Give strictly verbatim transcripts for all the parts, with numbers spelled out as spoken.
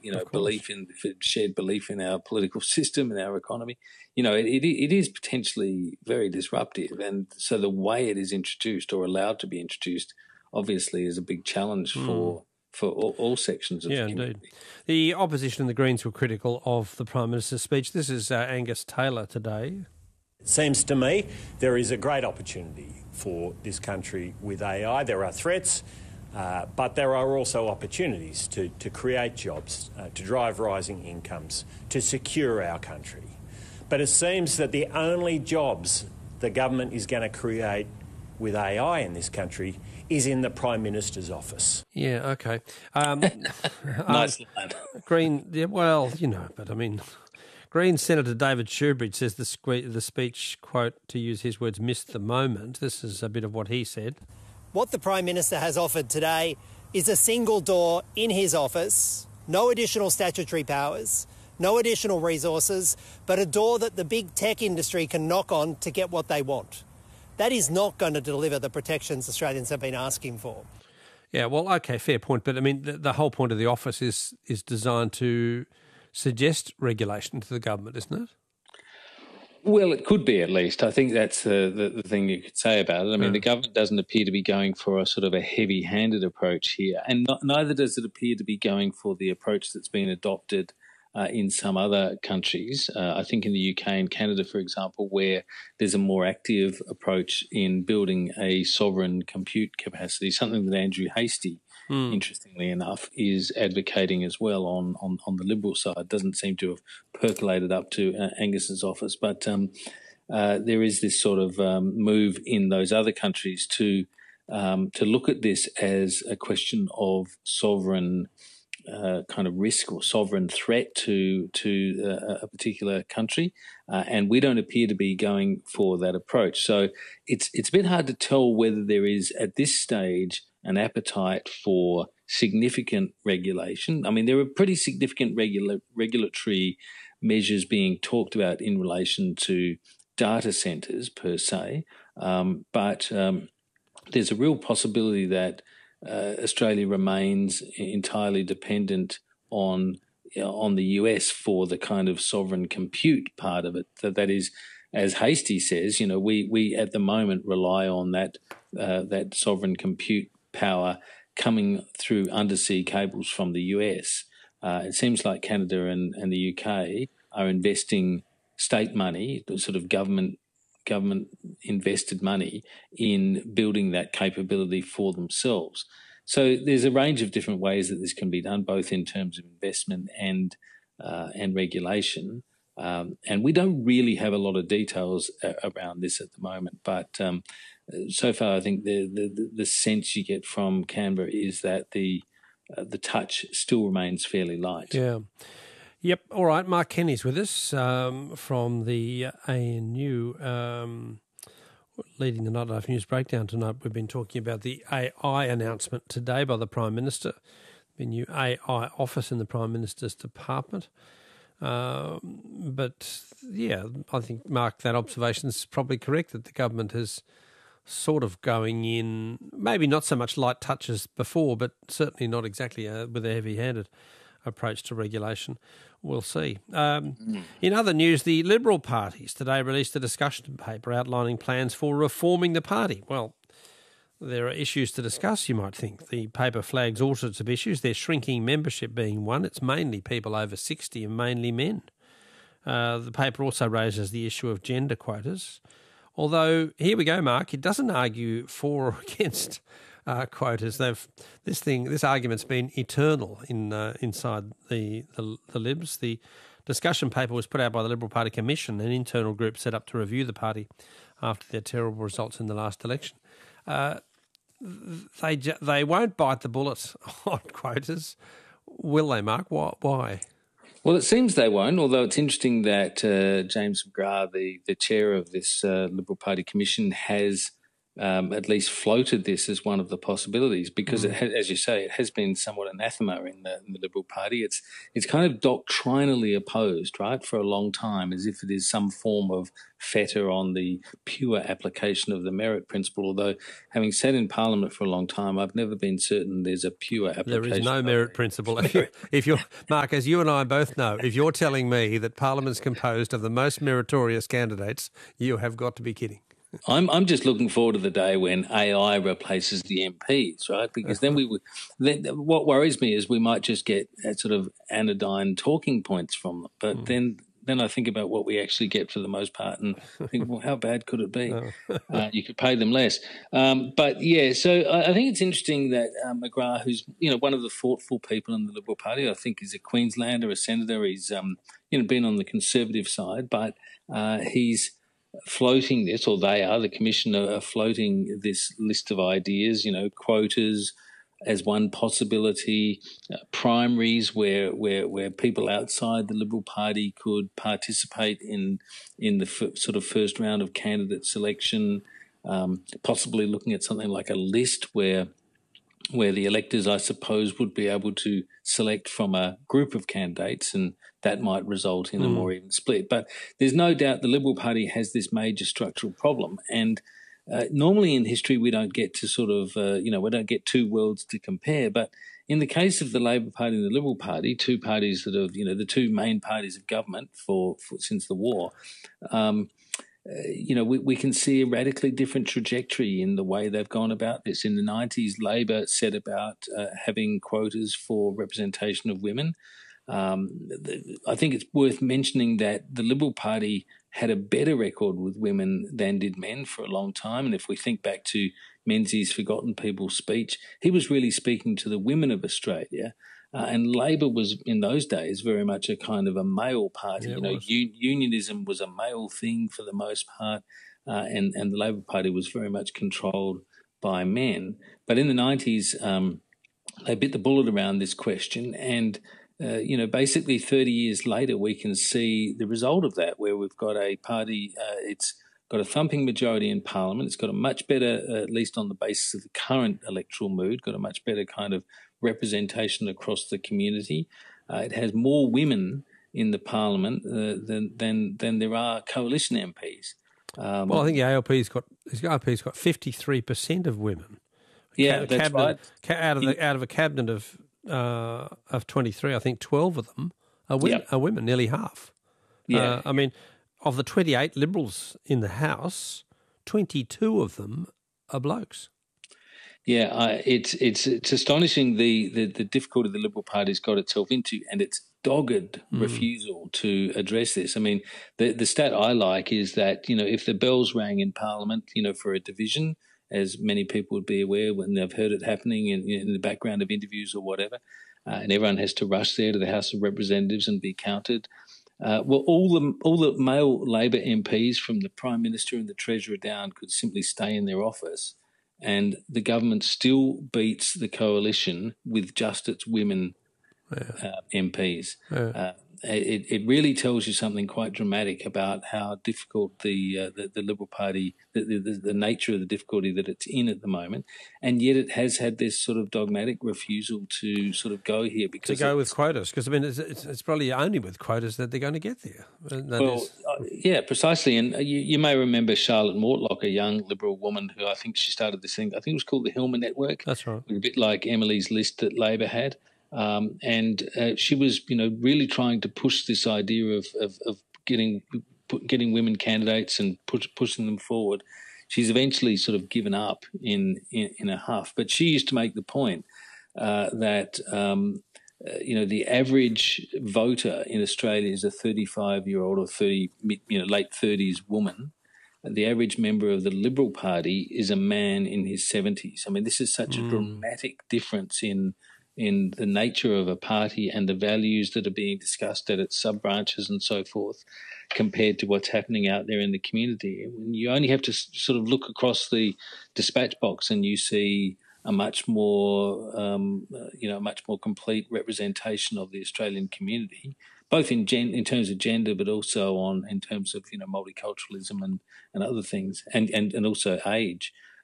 you know, belief in shared belief in our political system and our economy. You know, it, it it is potentially very disruptive, and so the way it is introduced or allowed to be introduced, obviously, is a big challenge mm. for for all, all sections of yeah, the community. Indeed. The opposition and the Greens were critical of the Prime Minister's speech. This is uh, Angus Taylor today. It seems to me there is a great opportunity for this country with A I. There are threats, uh, but there are also opportunities to, to create jobs, uh, to drive rising incomes, to secure our country. But it seems that the only jobs the government is going to create with A I in this country is in the Prime Minister's office. Yeah, okay. Um, nice uh, line. Green, yeah, well, you know, but I mean... Green Senator David Shoebridge says the, sque- the speech, quote, to use his words, missed the moment. This is a bit of what he said. What the Prime Minister has offered today is a single door in his office, no additional statutory powers, no additional resources, but a door that the big tech industry can knock on to get what they want. That is not going to deliver the protections Australians have been asking for. Yeah, well, okay, fair point. But, I mean, the, the whole point of the office is is designed to suggest regulation to the government, isn't it? Well, it could be, at least. I think that's the, the, the thing you could say about it. I mean, Mm. the government doesn't appear to be going for a sort of a heavy-handed approach here, and not, neither does it appear to be going for the approach that's been adopted uh, in some other countries. Uh, I think in the U K and Canada, for example, where there's a more active approach in building a sovereign compute capacity, something that Andrew Hastie, Mm. interestingly enough, is advocating as well on, on, on the Liberal side. Doesn't seem to have percolated up to uh, Angus's office, but um, uh, there is this sort of um, move in those other countries to um, to look at this as a question of sovereign uh, kind of risk or sovereign threat to to uh, a particular country, uh, and we don't appear to be going for that approach. So it's it's a bit hard to tell whether there is at this stage an appetite for significant regulation. I mean, there are pretty significant regula- regulatory measures being talked about in relation to data centres per se, um, but um, there's a real possibility that uh, Australia remains entirely dependent on you know, on the U S for the kind of sovereign compute part of it. That that is, as Hastie says, you know, we we at the moment rely on that uh, that sovereign compute power coming through undersea cables from the U S. Uh, it seems like Canada and, and the U K are investing state money, sort of government government invested money, in building that capability for themselves. So there's a range of different ways that this can be done, both in terms of investment and uh, and regulation. Um, and we don't really have a lot of details uh, around this at the moment, but um, so far I think the, the the sense you get from Canberra is that the uh, the touch still remains fairly light. Yeah. Yep. All right. Mark Kenny's with us um, from the A N U, um, leading the Nightlife News Breakdown tonight. We've been talking about the A I announcement today by the Prime Minister, the new A I office in the Prime Minister's department. Um, but, yeah, I think, Mark, that observation is probably correct, that the government is sort of going in, maybe not so much light touches before, but certainly not exactly uh, with a heavy-handed approach to regulation. We'll see. Um, mm. In other news, the Liberal parties today released a discussion paper outlining plans for reforming the party. Well, there are issues to discuss, you might think. The paper flags all sorts of issues, their shrinking membership being one. It's mainly people over sixty and mainly men. Uh, the paper also raises the issue of gender quotas. Although, here we go, Mark, it doesn't argue for or against uh, quotas. They've this thing, this argument's been eternal in uh, inside the, the the Libs. The discussion paper was put out by the Liberal Party Commission, an internal group set up to review the party after their terrible results in the last election. Uh, they they won't bite the bullet on quotas, will they, Mark? Why? Well, it seems they won't, although it's interesting that uh, James McGrath, the, the chair of this uh, Liberal Party Commission, has um, at least floated this as one of the possibilities, because, mm. it ha- as you say, it has been somewhat anathema in the, in the Liberal Party. It's it's kind of doctrinally opposed, right, for a long time, as if it is some form of fetter on the pure application of the merit principle. Although, having sat in Parliament for a long time, I've never been certain there's a pure application. There is no merit principle. If, you, if you're, Mark, as you and I both know, if you're telling me that Parliament's composed of the most meritorious candidates, you have got to be kidding. I'm I'm just looking forward to the day when A I replaces the M Ps, right? Because then we would. Then what worries me is we might just get a sort of anodyne talking points from them. But mm. then then I think about what we actually get for the most part, and think, well, how bad could it be? Oh. uh, you could pay them less. Um, but yeah, so I, I think it's interesting that uh, McGrath, who's you know one of the thoughtful people in the Liberal Party, I think is a Queenslander, a senator. He's um, you know been on the Conservative side, but uh, he's floating this, or they are, the Commission are floating this list of ideas, you know, quotas as one possibility, uh, primaries where, where where people outside the Liberal Party could participate in in the f- sort of first round of candidate selection, um, possibly looking at something like a list where where the electors, I suppose, would be able to select from a group of candidates, and that might result in mm. a more even split. But there's no doubt the Liberal Party has this major structural problem. And uh, normally in history we don't get to sort of, uh, you know, we don't get two worlds to compare. But in the case of the Labor Party and the Liberal Party, two parties that have, you know, the two main parties of government for, for since the war, um, Uh, you know, we, we can see a radically different trajectory in the way they've gone about this. In the nineties, Labor set about uh, having quotas for representation of women. Um, the, I think it's worth mentioning that the Liberal Party had a better record with women than did men for a long time. And if we think back to Menzies' Forgotten People speech, he was really speaking to the women of Australia. Uh, and Labor was, in those days, very much a kind of a male party. Yeah, you know, un- unionism was a male thing for the most part, uh, and, and the Labor Party was very much controlled by men. But in the nineties, um, they bit the bullet around this question, and, uh, you know, basically thirty years later, we can see the result of that, where we've got a party, uh, it's got a thumping majority in Parliament, it's got a much better, uh, at least on the basis of the current electoral mood, got a much better kind of representation across the community. Uh, it has more women in the Parliament uh, than than than there are coalition M Ps. Um, well, I think the A L P's got the A L P's got fifty-three percent of women. Yeah, Ca- that's cabinet, right. Ca- out of the out of a cabinet of uh, of twenty-three, I think twelve of them are women. Yep. Are women, nearly half. Yeah, uh, I mean, of the twenty-eight Liberals in the House, twenty-two of them are blokes. Yeah, uh, it's it's it's astonishing the, the, the difficulty the Liberal Party's got itself into, and its dogged mm. refusal to address this. I mean, the the stat I like is that, you know, if the bells rang in Parliament, you know, for a division, as many people would be aware when they've heard it happening in, in the background of interviews or whatever, uh, and everyone has to rush there to the House of Representatives and be counted. Uh, well, all the all the male Labor M Ps, from the Prime Minister and the Treasurer down, could simply stay in their office, and the government still beats the coalition with just its women yeah. uh, M Ps. Yeah. Uh, it, it really tells you something quite dramatic about how difficult the uh, the, the Liberal Party, the, the, the nature of the difficulty that it's in at the moment, and yet it has had this sort of dogmatic refusal to sort of go here. Because to go with quotas, because I mean it's, it's, it's probably only with quotas that they're going to get there. That well, is... uh, yeah, precisely. And you, you may remember Charlotte Mortlock, a young Liberal woman who I think she started this thing. I think it was called the Hillman Network. That's right. A bit like Emily's List that Labor had. Um, and uh, she was, you know, really trying to push this idea of of, of getting getting women candidates and push, pushing them forward. She's eventually sort of given up in in, in a huff. But she used to make the point uh, that um, uh, you know the average voter in Australia is a thirty-five-year-old or thirty, you know, late thirties woman. The average member of the Liberal Party is a man in his seventies. I mean, this is such mm. a dramatic difference in. in the nature of a party and the values that are being discussed at its sub-branches and so forth, compared to what's happening out there in the community. You only have to sort of look across the dispatch box and you see a much more, um, you know, much more complete representation of the Australian community, both in gen- in terms of gender, but also on in terms of, you know, multiculturalism and, and other things, and, and, and also age.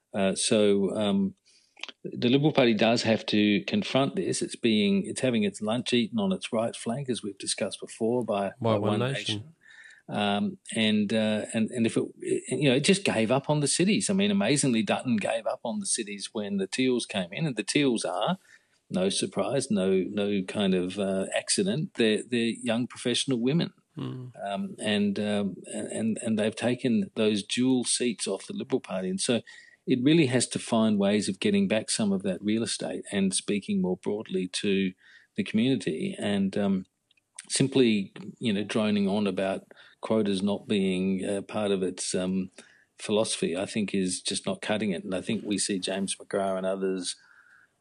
Uh, so um, the Liberal Party does have to confront this. It's being it's having its lunch eaten on its right flank, as we've discussed before, by, by, by One, One Nation. Nation. Um, and uh, and and if it, you know, it just gave up on the cities. I mean, amazingly, Dutton gave up on the cities when the Teals came in, and the Teals are, no surprise, no no kind of uh, accident. They're they're young professional women, mm. um, and um, and and they've taken those dual seats off the Liberal Party, and so it really has to find ways of getting back some of that real estate and speaking more broadly to the community, and um, simply, you know, droning on about quotas not being uh, part of its um, philosophy, I think is just not cutting it. And I think we see James McGrath and others